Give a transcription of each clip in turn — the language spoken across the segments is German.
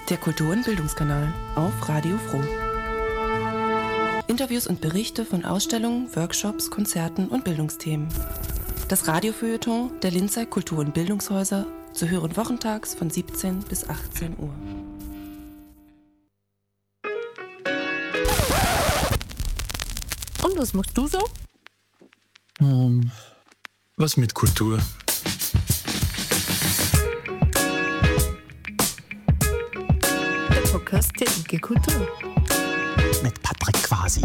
Der Kultur- und Bildungskanal auf Radio Froh. Interviews und Berichte von Ausstellungen, Workshops, Konzerten und Bildungsthemen. Das Radiofeuilleton der Linzer Kultur- und Bildungshäuser zu hören wochentags von 17 bis 18 Uhr. Und was machst du so? Was mit Kultur? Der Podcast der IG Kultur. Mit Patrick Quasi.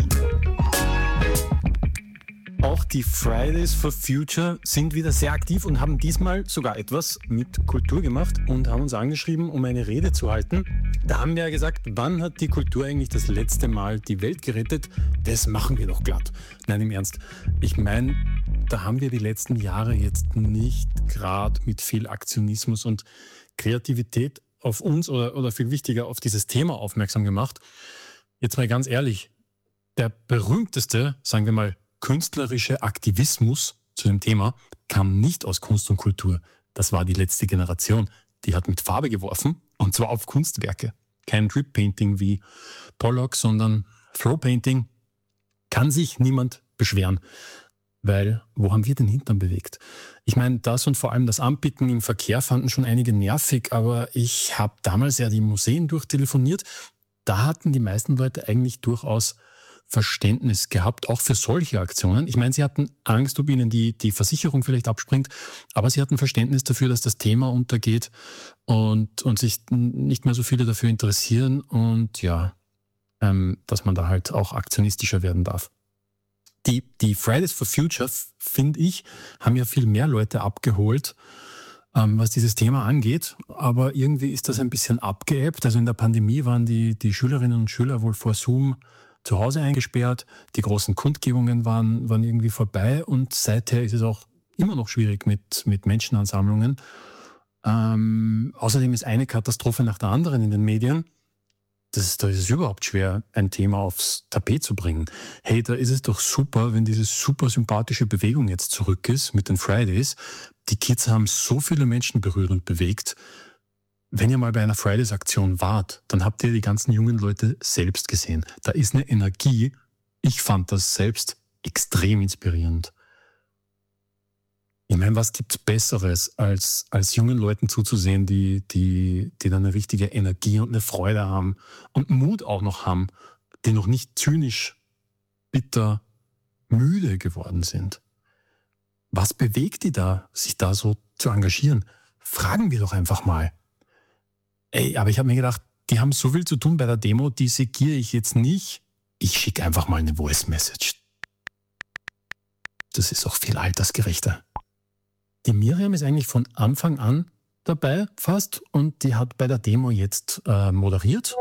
Auch die Fridays for Future sind wieder sehr aktiv und haben diesmal sogar etwas mit Kultur gemacht und haben uns angeschrieben, um eine Rede zu halten. Da haben wir ja gesagt, wann hat die Kultur eigentlich das letzte Mal die Welt gerettet? Das machen wir doch glatt. Nein, im Ernst. Ich meine, da haben wir die letzten Jahre jetzt nicht gerade mit viel Aktionismus und Kreativität auf uns oder viel wichtiger auf dieses Thema aufmerksam gemacht. Jetzt mal ganz ehrlich, der berühmteste, sagen wir mal, künstlerische Aktivismus zu dem Thema kam nicht aus Kunst und Kultur. Das war die letzte Generation. Die hat mit Farbe geworfen, und zwar auf Kunstwerke. Kein Drip-Painting wie Pollock, sondern Flow-Painting. Kann sich niemand beschweren. Weil, wo haben wir den Hintern bewegt? Ich meine, das und vor allem das Anpicken im Verkehr fanden schon einige nervig, aber ich habe damals ja die Museen durchtelefoniert. Da hatten die meisten Leute eigentlich durchaus Verständnis gehabt, auch für solche Aktionen. Ich meine, sie hatten Angst, ob ihnen die Versicherung vielleicht abspringt, aber sie hatten Verständnis dafür, dass das Thema untergeht und sich nicht mehr so viele dafür interessieren und ja, dass man da halt auch aktionistischer werden darf. Die Fridays for Future, finde ich, haben ja viel mehr Leute abgeholt, was dieses Thema angeht, aber irgendwie ist das ein bisschen abgeebbt. Also in der Pandemie waren die Schülerinnen und Schüler wohl vor Zoom zu Hause eingesperrt, die großen Kundgebungen waren irgendwie vorbei und seither ist es auch immer noch schwierig mit Menschenansammlungen. Außerdem ist eine Katastrophe nach der anderen in den Medien. Da ist es überhaupt schwer, ein Thema aufs Tapet zu bringen. Hey, da ist es doch super, wenn diese super sympathische Bewegung jetzt zurück ist mit den Fridays. Die Kids haben so viele Menschen berührt und bewegt. Wenn ihr mal bei einer Fridays-Aktion wart, dann habt ihr die ganzen jungen Leute selbst gesehen. Da ist eine Energie. Ich fand das selbst extrem inspirierend. Ich meine, was gibt's Besseres, als jungen Leuten zuzusehen, die dann eine richtige Energie und eine Freude haben und Mut auch noch haben, die noch nicht zynisch, bitter, müde geworden sind. Was bewegt die da, sich da so zu engagieren? Fragen wir doch einfach mal. Ey, aber ich habe mir gedacht, die haben so viel zu tun bei der Demo, die segiere ich jetzt nicht. Ich schicke einfach mal eine Voice-Message. Das ist auch viel altersgerechter. Die Miriam ist eigentlich von Anfang an dabei fast und die hat bei der Demo jetzt moderiert.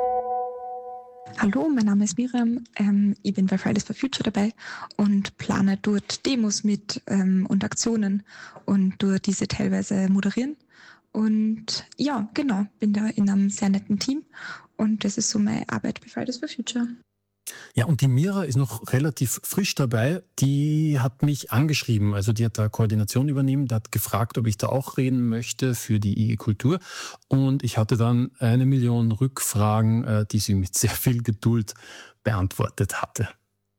Hallo, mein Name ist Miriam. Ich bin bei Fridays for Future dabei und plane dort Demos mit und Aktionen und dort diese teilweise moderieren. Und ja, genau, bin da in einem sehr netten Team und das ist so meine Arbeit bei Fridays for Future. Ja, und die Mira ist noch relativ frisch dabei. Die hat mich angeschrieben, also die hat da Koordination übernommen, die hat gefragt, ob ich da auch reden möchte für die IG Kultur. Und ich hatte dann 1 Million Rückfragen, die sie mit sehr viel Geduld beantwortet hatte.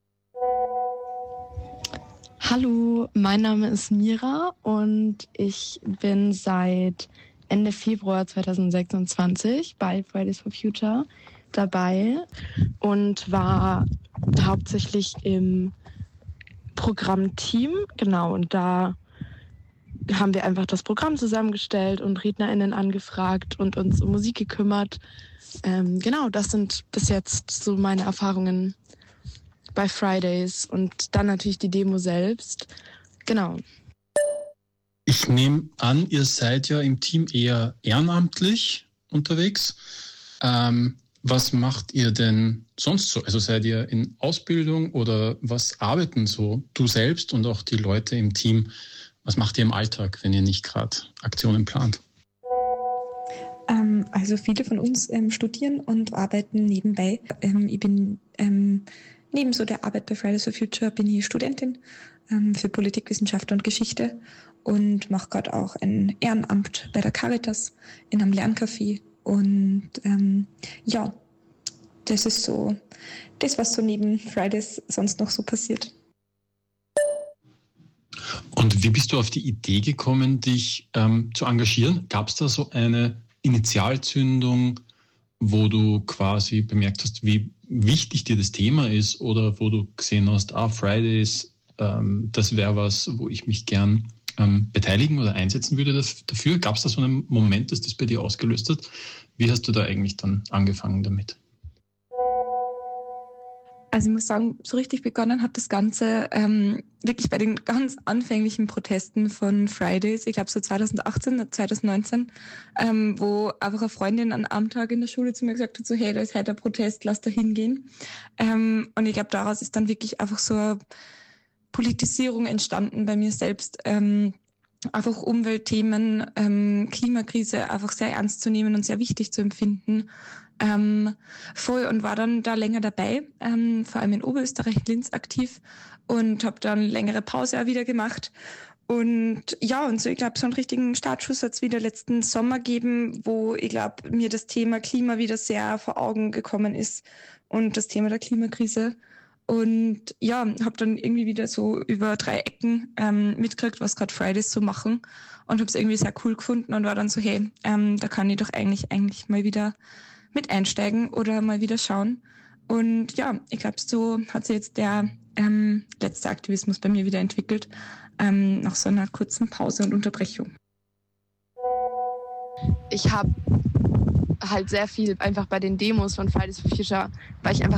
Hallo, mein Name ist Mira und ich bin seit Ende Februar 2026 bei Fridays for Future dabei und war hauptsächlich im Programmteam, genau, und da haben wir einfach das Programm zusammengestellt und RednerInnen angefragt und uns um Musik gekümmert. Genau, das sind bis jetzt so meine Erfahrungen bei Fridays und dann natürlich die Demo selbst. Genau. Ich nehme an, ihr seid ja im Team eher ehrenamtlich unterwegs. Was macht ihr denn sonst so? Also seid ihr in Ausbildung oder was arbeiten so du selbst und auch die Leute im Team? Was macht ihr im Alltag, wenn ihr nicht gerade Aktionen plant? Also viele von uns studieren und arbeiten nebenbei. Ich bin neben so der Arbeit bei Fridays for Future bin ich Studentin für Politikwissenschaft und Geschichte und mache gerade auch ein Ehrenamt bei der Caritas in einem Lerncafé Und ja, das ist so das, was so neben Fridays sonst noch so passiert. Und wie bist du auf die Idee gekommen, dich zu engagieren? Gab es da so eine Initialzündung, wo du quasi bemerkt hast, wie wichtig dir das Thema ist, oder wo du gesehen hast, Fridays, das wäre was, wo ich mich gern beteiligen oder einsetzen würde dafür? Gab es da so einen Moment, dass das bei dir ausgelöst hat? Wie hast du da eigentlich dann angefangen damit? Also ich muss sagen, so richtig begonnen hat das Ganze wirklich bei den ganz anfänglichen Protesten von Fridays, ich glaube so 2018, 2019, wo einfach eine Freundin an einem Tag in der Schule zu mir gesagt hat, so hey, da ist heute ein Protest, lass da hingehen. Und ich glaube, daraus ist dann wirklich einfach so eine Politisierung entstanden bei mir selbst, einfach Umweltthemen, Klimakrise einfach sehr ernst zu nehmen und sehr wichtig zu empfinden. Voll, und war dann da länger dabei, vor allem in Oberösterreich, Linz aktiv, und habe dann längere Pause auch wieder gemacht. Und ja, und so, ich glaube, so einen richtigen Startschuss hat es wieder letzten Sommer gegeben, wo ich glaube, mir das Thema Klima wieder sehr vor Augen gekommen ist und das Thema der Klimakrise. Und ja, habe dann irgendwie wieder so über 3 Ecken mitgekriegt, was gerade Fridays so machen, und habe es irgendwie sehr cool gefunden und war dann so, hey, da kann ich doch eigentlich mal wieder mit einsteigen oder mal wieder schauen. Und ja, ich glaube, so hat sich jetzt der letzte Aktivismus bei mir wieder entwickelt, nach so einer kurzen Pause und Unterbrechung. Ich habe halt sehr viel einfach bei den Demos von Fridays for Future, weil ich einfach